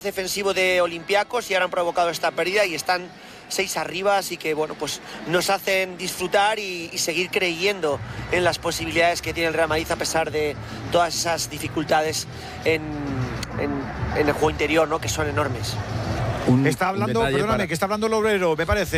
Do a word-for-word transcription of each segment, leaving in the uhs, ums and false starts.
defensivo de Olympiacos y ahora han provocado esta pérdida y están seis arriba, así que bueno, pues nos hacen disfrutar y, y seguir creyendo en las posibilidades que tiene el Real Madrid a pesar de todas esas dificultades en, en, en el juego interior, ¿no? Que son enormes. Un, está hablando, perdóname, para... que está hablando el obrero, me parece,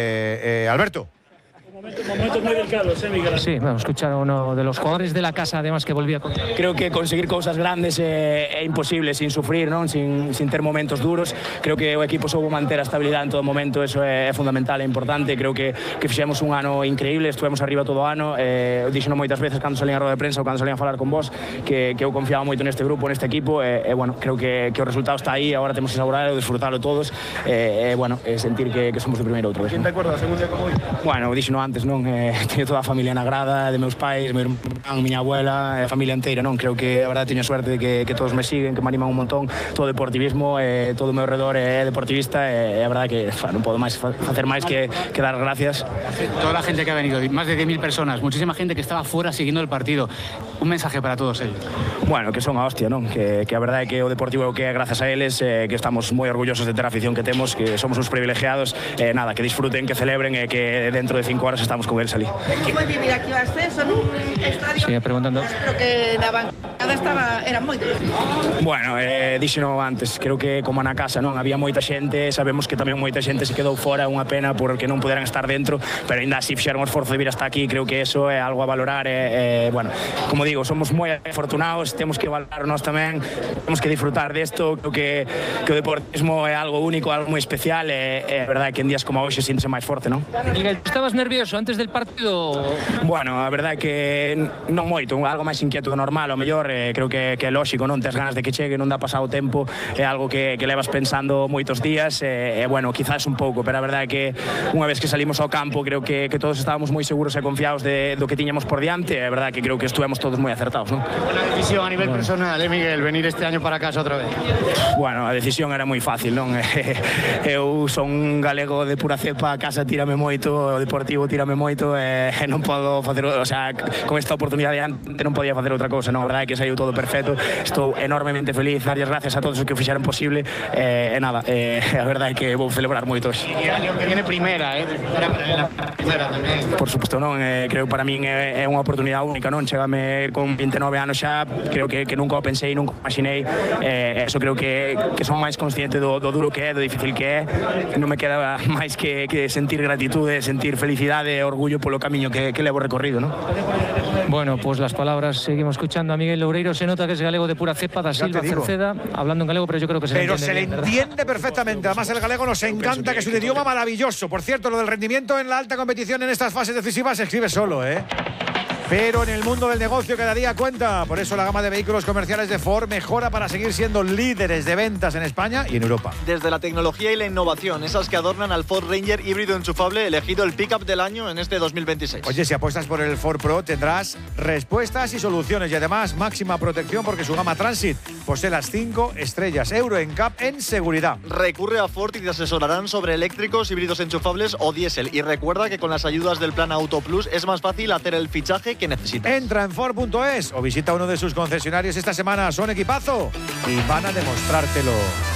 eh, Alberto. Momentos muy delicados, ¿eh, Miguel? Sí, bueno, escuchar a uno de los jugadores de la casa, además, que volvía con... Creo que conseguir cosas grandes é, é imposible sin sufrir, non? Sin, sin ter momentos duros. Creo que o equipo soubo manter a estabilidade en todo momento, eso é, é fundamental, é importante. Creo que, que fixemos un ano increíble, estuvemos arriba todo o ano. Eh, dixeno moitas veces cando salían a roda de prensa ou cando salían a falar con vos que, que eu confiaba moito neste grupo, neste equipo. E, eh, bueno, creo que, que o resultado está aí, agora temos que saborearlo, disfrutarlo todos. E, eh, bueno, eh, sentir que, que somos de primeiro outra vez. ¿Quién te acuerdas un día como hoy? Bueno, dixeno antes, non? Eh, teño toda a familia na grada, de meus pais, meu irmán, miña abuela, a familia inteira, non? Creo que a verdade teño suerte de que, que todos me siguen, que me animan un montón, todo o deportivismo, eh, todo o meu redor é deportivista e a verdade que fa, non podo máis facer máis que, que dar gracias. Toda la gente que ha venido, más de diez mil personas, muchísima gente que estaba fuera siguiendo el partido. Un mensaje para todos ellos. Bueno, que son a hostia, non? Que, que a verdade é que o Deportivo é o que é gracias a eles, eh, que estamos moi orgullosos de ter a afición que temos, que somos uns privilegiados, eh, nada, que disfruten, que celebren e eh, que dentro de cinco horas estamos con eles ali. Foi vivir aquí o ascenso nun estadio. Sigue preguntando. Pero que na bancada estaba, eran moitos. Bueno, eh, dixeno antes, creo que como na casa, non? Había moita xente, sabemos que tamén moita xente se quedou fora, unha pena porque non puderan estar dentro, pero ainda así fixeron o esforzo de vir hasta aquí, creo que eso é algo a valorar. E, eh, bueno, como digo, somos moi afortunados, temos que valorar nós tamén, temos que disfrutar desto, creo que, que o deportismo é algo único, algo moi especial, e é verdade que en días como hoxe síntese máis forte, non? Miguel, estabas nervioso antes del partido? Bueno, a verdade é que non moito, algo máis inquieto do normal, o mellor, eh, creo que, que é lógico, non tes ganas de que chegue, non dá pasado o tempo, é algo que, que levas pensando moitos días, e, eh, bueno, quizás un pouco, pero a verdade é que unha vez que salimos ao campo, creo que, que todos estábamos moi seguros e confiados de, do que tiñamos por diante, e a verdade é que creo que estuvemos todos moi acertados, non? Una decisión a nivel bueno. personal, eh, Miguel, venir este año para casa outra vez. Bueno, a decisión era moi fácil, non? Eu son un galego de pura cepa, a casa tírame moito, o Deportivo tírame moito, e non podo facer, o sea, con esta oportunidade antes non podía facer outra cousa, non? A verdade é que saiu todo perfecto, estou enormemente feliz, darlles gracias a todos os que o fixeron posible, e, e nada, e, a verdade é que vou celebrar moito hoxe. E año que viene primeira, eh? La primeira tamén. Por suposto non, eh, creo que para min é, é unha oportunidade única, non? Chegame con vinte e nove anos xa, creo que, que nunca o pensei, nunca o imaginei, eh, eso creo que, que son máis consciente do, do duro que é, do difícil que é, non me queda máis que, que sentir gratitude, sentir felicidade e orgullo polo camiño que, que levo recorrido, non? Bueno, pues las palabras, seguimos escuchando a Miguel Loureiro, se nota que es galego de pura cepa, da Silva Cerceda, hablando en galego, pero yo creo que se pero le entiende se bien, le ¿verdad? entiende perfectamente, además el galego nos encanta, que es un idioma maravilloso. Por cierto, lo del rendimiento en la alta competición en estas fases decisivas se escribe solo, ¿eh? Pero en el mundo del negocio cada día cuenta. Por eso la gama de vehículos comerciales de Ford mejora para seguir siendo líderes de ventas en España y en Europa. Desde la tecnología y la innovación, esas que adornan al Ford Ranger híbrido enchufable, elegido el pick-up del año en este dos mil veintiséis. Oye, si apuestas por el Ford Pro tendrás respuestas y soluciones y además máxima protección porque su gama Transit posee las cinco estrellas Euro N C A P en seguridad. Recurre a Ford y te asesorarán sobre eléctricos, híbridos enchufables o diésel. Y recuerda que con las ayudas del plan Auto Plus es más fácil hacer el fichaje que necesitas. Entra en Ford punto es o visita uno de sus concesionarios esta semana. Son equipazo y van a demostrártelo.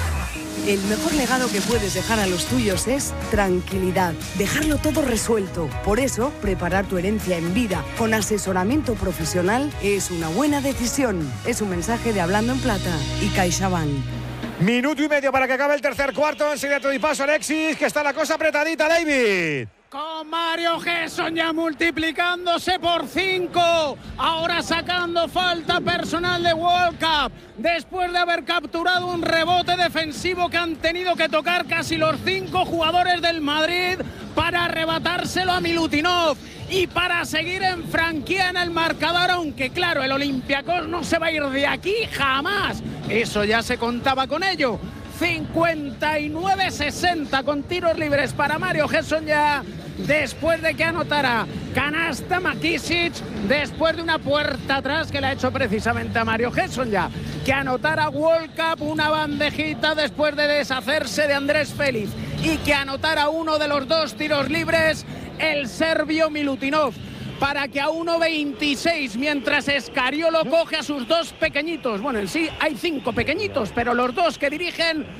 El mejor legado que puedes dejar a los tuyos es tranquilidad, dejarlo todo resuelto. Por eso, preparar tu herencia en vida con asesoramiento profesional es una buena decisión. Es un mensaje de Hablando en Plata y CaixaBank. Minuto y medio para que acabe el tercer cuarto. Enseguida te doy paso, Alexis, que está la cosa apretadita, David. Con Mario Gesson ya multiplicándose por cinco. Ahora sacando falta personal de World Cup. Después de haber capturado un rebote defensivo que han tenido que tocar casi los cinco jugadores del Madrid para arrebatárselo a Milutinov. Y para seguir en franquía en el marcador, aunque claro, el Olympiacos no se va a ir de aquí jamás. Eso ya se contaba con ello. cincuenta y nueve sesenta con tiros libres para Mario Gesson ya, después de que anotara canasta McKissic, después de una puerta atrás que le ha hecho precisamente a Mario Gesson ya, que anotara World Cup una bandejita después de deshacerse de Andrés Félix y que anotara uno de los dos tiros libres el serbio Milutinov, para que a uno veintiséis, mientras Escariolo coge a sus dos pequeñitos, bueno, en sí hay cinco pequeñitos, pero los dos que dirigen